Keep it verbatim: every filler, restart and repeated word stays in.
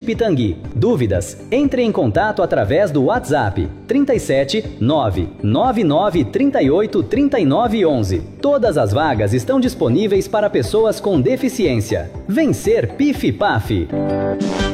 Pitangui. Dúvidas? Entre em contato através do WhatsApp trinta e sete, nove nove nove, trinta e oito, trinta e nove, onze. Todas as vagas estão disponíveis para pessoas com deficiência. Vencer Pif Paf.